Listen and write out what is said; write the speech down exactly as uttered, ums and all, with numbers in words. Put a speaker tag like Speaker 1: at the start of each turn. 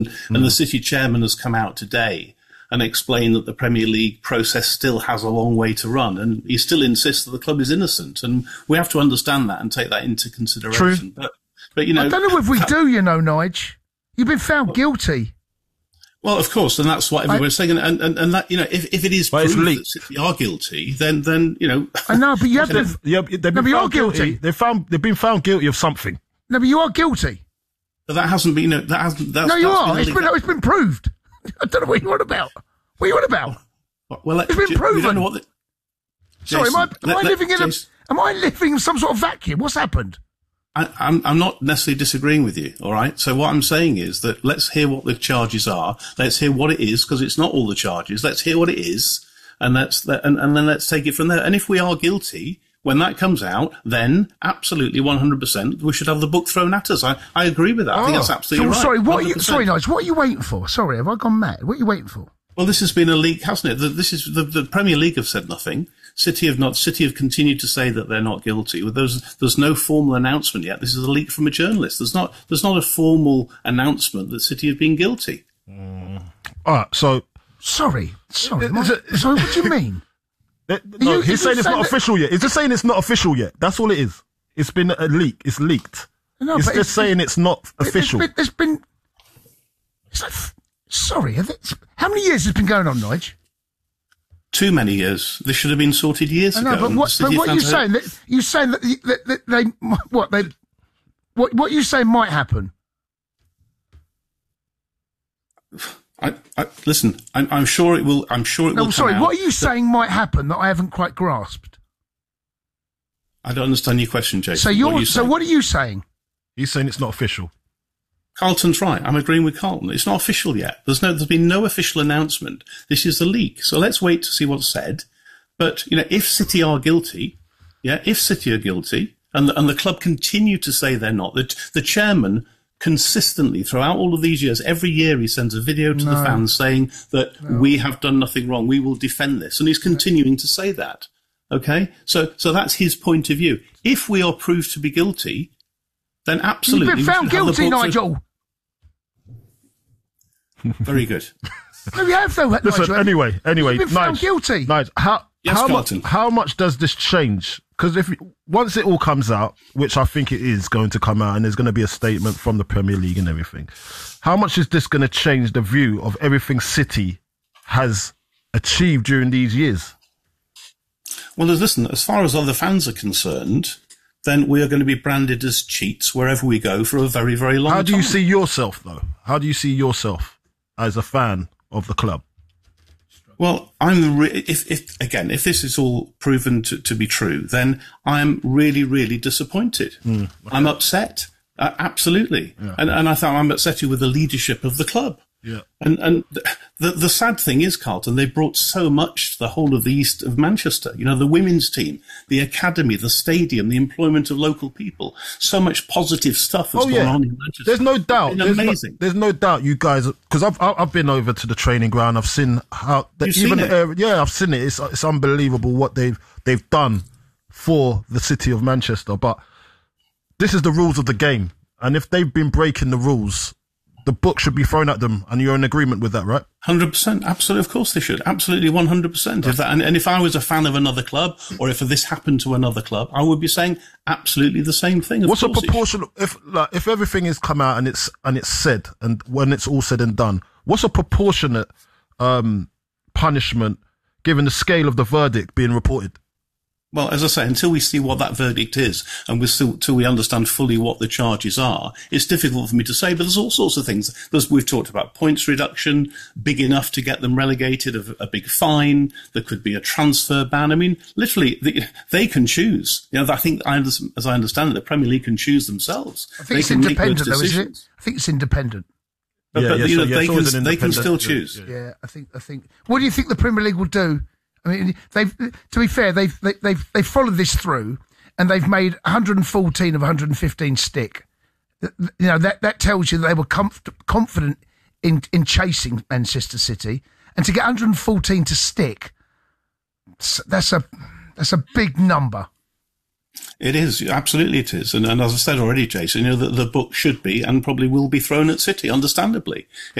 Speaker 1: Mm. And the city chairman has come out today and explained that the Premier League process still has a long way to run, and he still insists that the club is innocent, and we have to understand that and take that into consideration.
Speaker 2: True.
Speaker 1: But, but you know,
Speaker 3: I don't know if we do, you know, Nige. You've been found well, guilty.
Speaker 1: Well, of course, and that's what everyone's saying, and, and and that, you know, if if it is proved that City are guilty, then then you know.
Speaker 3: I know, but you have to.
Speaker 2: Yeah, they've been no, but found you're guilty. guilty. They've found they've been found guilty of something.
Speaker 3: No, but you are guilty.
Speaker 1: But that hasn't been. You know, that hasn't. That's,
Speaker 3: no, you
Speaker 1: that's
Speaker 3: are.
Speaker 1: Been
Speaker 3: it's been it's been proved. I don't know what you're on about. What are you on about?
Speaker 1: Well,
Speaker 3: it's been
Speaker 1: you,
Speaker 3: proven.
Speaker 1: You don't know what the,
Speaker 3: Sorry,
Speaker 1: Jason,
Speaker 3: am I, am
Speaker 1: let,
Speaker 3: I living
Speaker 1: let,
Speaker 3: in
Speaker 1: Jason,
Speaker 3: a? Am I living in some sort of vacuum? What's happened?
Speaker 1: I, I'm, I'm not necessarily disagreeing with you, all right? So what I'm saying is that let's hear what the charges are. Let's hear what it is, because it's not all the charges. Let's hear what it is, and let's and, and then let's take it from there. And if we are guilty, when that comes out, then absolutely one hundred percent we should have the book thrown at us. I, I agree with that. Oh. I think that's absolutely
Speaker 3: so,
Speaker 1: right.
Speaker 3: Sorry, what are you, sorry, Nige, what are you waiting for? Sorry, have I gone mad? What are you waiting for?
Speaker 1: Well, this has been a leak, hasn't it? The, this is the, the Premier League have said nothing. City have not. City have continued to say that they're not guilty. Well, there's there's no formal announcement yet. This is a leak from a journalist. There's not there's not a formal announcement that City have been guilty.
Speaker 2: Mm. All right. So
Speaker 3: sorry, sorry. It, it, sorry. What do you mean?
Speaker 2: It, no, you, he's saying it's not that... official yet. He's just saying it's not official yet. That's all it is. It's been a leak. It's leaked. No, it's just it's, saying it's not official.
Speaker 3: It's been. It's been it's like, sorry. How many years has it been going on, Nige?
Speaker 1: Too many years. This should have been sorted years
Speaker 3: I know,
Speaker 1: ago.
Speaker 3: But what, but what are you saying? That, you saying that, that, that they what they what what you saying might happen?
Speaker 1: I, I listen. I'm, I'm sure it will. I'm sure it
Speaker 3: no,
Speaker 1: will.
Speaker 3: Sorry,
Speaker 1: come
Speaker 3: what
Speaker 1: out
Speaker 3: are you saying might happen that I haven't quite grasped?
Speaker 1: I don't understand your question, Jason.
Speaker 3: So you're
Speaker 1: what you
Speaker 3: so what are you saying?
Speaker 2: He's saying it's not official.
Speaker 1: Carlton's right. I'm agreeing with Carlton. It's not official yet. There's no, there's been no official announcement. This is a leak. So let's wait to see what's said. But, you know, if City are guilty, yeah, if City are guilty, and the, and the club continue to say they're not, the, the chairman consistently throughout all of these years, every year he sends a video to
Speaker 3: no.
Speaker 1: the fans saying that no. we have done nothing wrong. We will defend this. And he's continuing to say that. Okay. So, so that's his point of view. If we are proved to be guilty, then absolutely.
Speaker 3: You've been found guilty, Nigel.
Speaker 1: Very good.
Speaker 3: No, you have though.
Speaker 2: Listen,
Speaker 3: Nigel.
Speaker 2: anyway, anyway,
Speaker 3: You've been found
Speaker 2: Nige,
Speaker 3: guilty.
Speaker 2: Nige, how
Speaker 1: yes,
Speaker 2: how
Speaker 1: Carlton.
Speaker 2: much how much does this change? Because if once it all comes out, which I think it is going to come out, and there's going to be a statement from the Premier League and everything, how much is this going to change the view of everything City has achieved during these years?
Speaker 1: Well, listen, as far as other fans are concerned, then we are going to be branded as cheats wherever we go for a very, very long time.
Speaker 2: How do you see yourself, though? How do you see yourself as a fan of the club?
Speaker 1: Well, I'm re- if, if again, if this is all proven to, to be true, then I'm really, really disappointed. Mm, okay. I'm upset, uh, absolutely, yeah. and and I thought I'm upset with the leadership of the club.
Speaker 2: Yeah,
Speaker 1: and and the the sad thing is, Carlton, they brought so much to the whole of the east of Manchester. You know, the women's team, the academy, the stadium, the employment of local people. So much positive stuff has
Speaker 2: oh,
Speaker 1: gone
Speaker 2: yeah.
Speaker 1: on in Manchester.
Speaker 2: There's no doubt.
Speaker 1: It's
Speaker 2: there's
Speaker 1: amazing.
Speaker 2: No, there's no doubt, you guys, because I've I've been over to the training ground. I've seen how the,
Speaker 1: You've
Speaker 2: even
Speaker 1: seen it?
Speaker 2: Uh, yeah, I've seen it. It's it's unbelievable what they've they've done for the city of Manchester. But this is the rules of the game, and if they've been breaking the rules, the book should be thrown at them, and you're in agreement with that, right?
Speaker 1: one hundred percent. Absolutely. Of course they should. Absolutely one hundred percent. If that, and, and if I was a fan of another club, or if this happened to another club, I would be saying absolutely the same thing. Of
Speaker 2: What's a
Speaker 1: course
Speaker 2: proportion, if like, if everything is come out and it's, and it's said, and when it's all said and done, what's a proportionate um, punishment given the scale of the verdict being reported?
Speaker 1: Well, as I say, until we see what that verdict is, and we still, until we understand fully what the charges are, it's difficult for me to say. But there's all sorts of things. There's, we've talked about points reduction, big enough to get them relegated, a, a big fine. There could be a transfer ban. I mean, literally, the, they can choose. You know, I think, I, as I understand it, the Premier League can choose themselves.
Speaker 3: I think
Speaker 1: they
Speaker 3: it's
Speaker 1: can
Speaker 3: independent, though, isn't it? I think it's independent.
Speaker 1: But,
Speaker 2: yeah,
Speaker 1: but
Speaker 2: yeah,
Speaker 1: you know,
Speaker 2: so, yeah,
Speaker 1: they,
Speaker 2: so
Speaker 1: can, they can still choose.
Speaker 3: Yeah, yeah, I think. I think. What do you think the Premier League will do? I mean, they've, to be fair, they've, they, they've, they've followed this through, and they've made one hundred fourteen of one hundred fifteen stick. You know, that, that tells you they were comf- confident in, in chasing Manchester City, and to get one hundred fourteen to stick, that's a, that's a big number.
Speaker 1: It is, absolutely it is. And, and as I said already, Jason, you know, the, the book should be and probably will be thrown at City, understandably.